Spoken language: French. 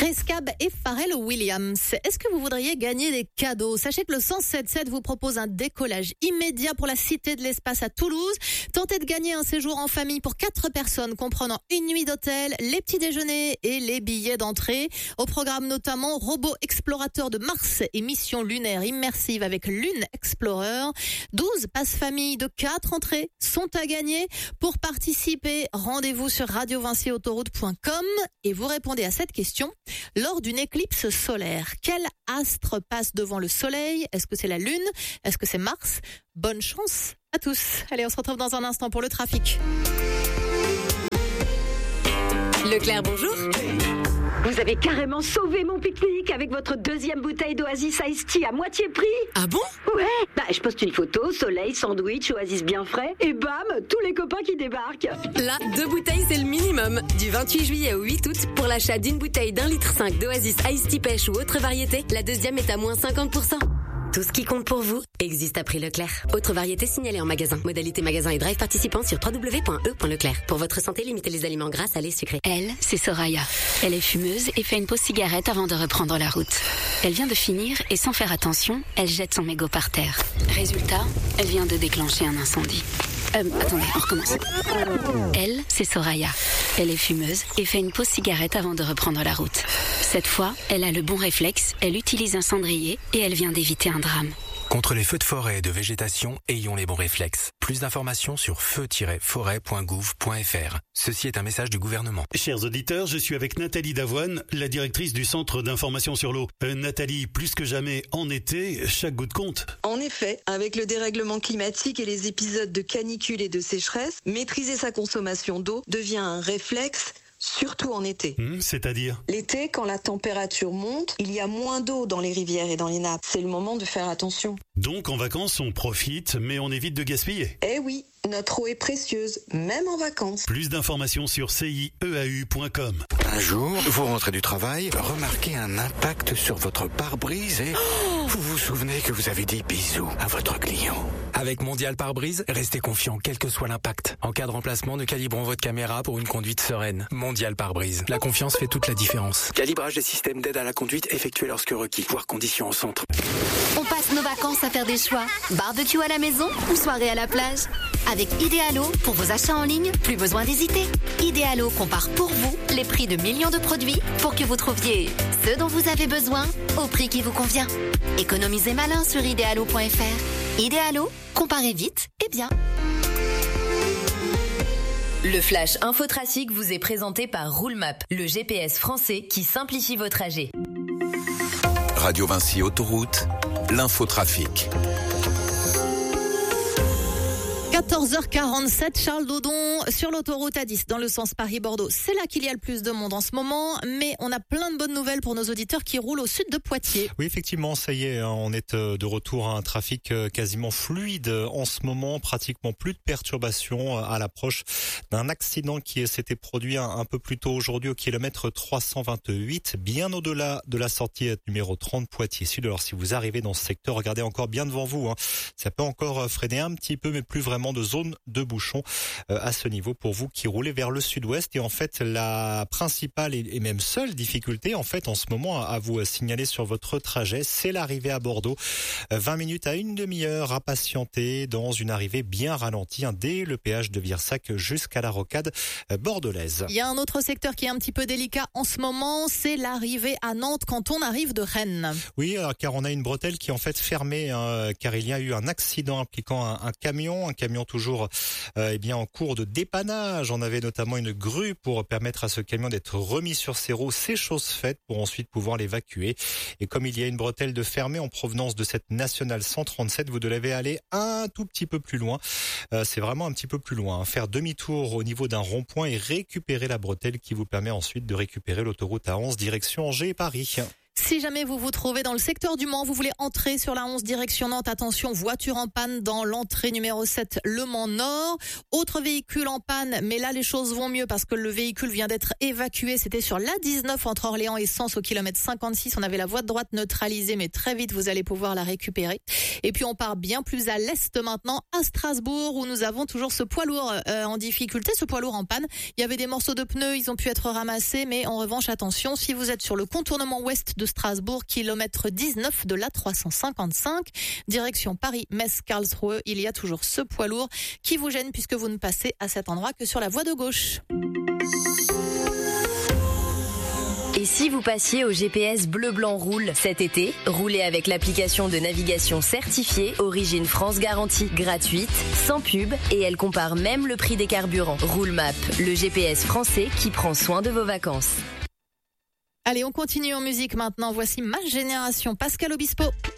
Grace Cab et Pharrell Williams. Est-ce que vous voudriez gagner des cadeaux? Sachez que le 107.7 vous propose un décollage immédiat pour la Cité de l'Espace à Toulouse. Tentez de gagner un séjour en famille pour 4 personnes comprenant une nuit d'hôtel, les petits déjeuners et les billets d'entrée. Au programme notamment robot explorateur de Mars et mission lunaire immersive avec Lune Explorer. 12 passes famille de 4 entrées sont à gagner. Pour participer, rendez-vous sur radiovincyautoroute.com et vous répondez à cette question. Lors d'une éclipse solaire, quel astre passe devant le soleil? Est-ce que c'est la Lune? Est-ce que c'est Mars? Bonne chance à tous. Allez, on se retrouve dans un instant pour le trafic. Leclerc, bonjour. Vous avez carrément sauvé mon pique-nique avec votre deuxième bouteille d'Oasis Iced Tea à moitié prix. Ah bon? Ouais. Je poste une photo, soleil, sandwich, Oasis bien frais, et bam, tous les copains qui débarquent. Là, 2 bouteilles, c'est le minimum. Du 28 juillet au 8 août, pour l'achat d'une bouteille d'1,5 litre d'Oasis Iced Tea pêche ou autre variété, la deuxième est à moins 50%. Tout ce qui compte pour vous existe à prix Leclerc. Autre variété signalée en magasin. Modalité magasin et drive participant sur www.e.leclerc. Pour votre santé, limitez les aliments gras, salés, sucrés. Elle, c'est Soraya. Elle est fumeuse et fait une pause cigarette avant de reprendre la route. Elle vient de finir et sans faire attention, elle jette son mégot par terre. Résultat, elle vient de déclencher un incendie. Attendez, on recommence. Elle, c'est Soraya. Elle est fumeuse et fait une pause cigarette avant de reprendre la route. Cette fois, elle a le bon réflexe, elle utilise un cendrier et elle vient d'éviter un drame. Contre les feux de forêt et de végétation, ayons les bons réflexes. Plus d'informations sur feu-forêt.gouv.fr. Ceci est un message du gouvernement. Chers auditeurs, je suis avec Nathalie Davoine, la directrice du Centre d'information sur l'eau. Nathalie, plus que jamais en été, chaque goutte compte. En effet, avec le dérèglement climatique et les épisodes de canicule et de sécheresse, maîtriser sa consommation d'eau devient un réflexe, surtout en été. C'est-à-dire? L'été, quand la température monte, il y a moins d'eau dans les rivières et dans les nappes. C'est le moment de faire attention. Donc en vacances, on profite, mais on évite de gaspiller. Eh oui, notre eau est précieuse, même en vacances. Plus d'informations sur CIEAU.com. Un jour, vous rentrez du travail, remarquez un impact sur votre pare-brise et vous vous souvenez que vous avez dit bisous à votre client. Avec Mondial Pare-Brise, restez confiant quel que soit l'impact. En cas de remplacement, nous calibrons votre caméra pour une conduite sereine. Mondial Pare-Brise. La confiance fait toute la différence. Calibrage des systèmes d'aide à la conduite effectué lorsque requis. Voir conditions au centre. On passe nos vacances à faire des choix. Barbecue à la maison ou soirée à la plage? Avec Idealo, pour vos achats en ligne, plus besoin d'hésiter. Idealo compare pour vous les prix de millions de produits pour que vous trouviez ce dont vous avez besoin au prix qui vous convient. Économisez malin sur idealo.fr. Idealo, comparez vite et bien. Le Flash Infotrafic vous est présenté par Roulemap, le GPS français qui simplifie vos trajets. Radio Vinci Autoroute, l'infotrafic. 14h47, Charles Dodon sur l'autoroute A10 dans le sens Paris-Bordeaux. C'est là qu'il y a le plus de monde en ce moment, mais on a plein de bonnes nouvelles pour nos auditeurs qui roulent au sud de Poitiers. Oui, effectivement, ça y est, on est de retour à un trafic quasiment fluide en ce moment, pratiquement plus de perturbations à l'approche d'un accident qui s'était produit un peu plus tôt aujourd'hui au kilomètre 328, bien au-delà de la sortie numéro 30 Poitiers-Sud. Alors si vous arrivez dans ce secteur, regardez encore bien devant vous, ça peut encore freiner un petit peu, mais plus vraiment de zone de bouchon à ce niveau pour vous qui roulez vers le sud-ouest. Et en fait, la principale et même seule difficulté en fait en ce moment à vous signaler sur votre trajet, c'est l'arrivée à Bordeaux. 20 minutes à une demi-heure à patienter dans une arrivée bien ralentie dès le péage de Virsac jusqu'à la rocade bordelaise. Il y a un autre secteur qui est un petit peu délicat en ce moment, c'est l'arrivée à Nantes quand on arrive de Rennes. Oui, car on a une bretelle qui est en fait fermée car il y a eu un accident impliquant un camion toujours en cours de dépannage. On avait notamment une grue pour permettre à ce camion d'être remis sur ses roues. C'est chose faite pour ensuite pouvoir l'évacuer. Et comme il y a une bretelle de fermée en provenance de cette nationale 137, vous devez aller un tout petit peu plus loin. C'est vraiment un petit peu plus loin. Faire demi-tour au niveau d'un rond-point et récupérer la bretelle qui vous permet ensuite de récupérer l'autoroute A11 direction Angers et Paris. Si jamais vous vous trouvez dans le secteur du Mans, vous voulez entrer sur la 11 direction Nantes, attention, voiture en panne dans l'entrée numéro 7, Le Mans Nord. Autre véhicule en panne, mais là les choses vont mieux parce que le véhicule vient d'être évacué. C'était sur l'A19 entre Orléans et Sens au kilomètre 56. On avait la voie de droite neutralisée, mais très vite vous allez pouvoir la récupérer. Et puis on part bien plus à l'est maintenant, à Strasbourg, où nous avons toujours ce poids lourd en difficulté, ce poids lourd en panne. Il y avait des morceaux de pneus, ils ont pu être ramassés, mais en revanche, attention, si vous êtes sur le contournement ouest de Strasbourg, kilomètre 19 de l'A355, direction Paris-Metz-Karlsruhe, il y a toujours ce poids lourd qui vous gêne puisque vous ne passez à cet endroit que sur la voie de gauche. Et si vous passiez au GPS Bleu Blanc Roule cet été, roulez avec l'application de navigation certifiée Origine France Garantie, gratuite, sans pub, et elle compare même le prix des carburants. Roulemap, le GPS français qui prend soin de vos vacances. Allez, on continue en musique maintenant. Voici Ma Génération, Pascal Obispo.